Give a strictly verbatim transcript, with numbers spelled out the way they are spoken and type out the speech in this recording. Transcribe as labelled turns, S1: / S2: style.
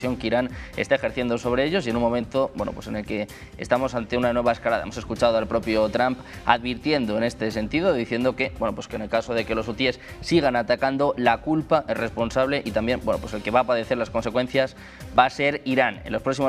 S1: que Irán está ejerciendo sobre ellos, y en un momento bueno, pues en el que estamos ante una nueva escalada. Hemos escuchado al propio Trump advirtiendo en este sentido, diciendo que, bueno, pues que en el caso de que los hutíes sigan atacando, la culpa es responsable y también bueno, pues el que va a padecer las consecuencias va a ser Irán. En los próximos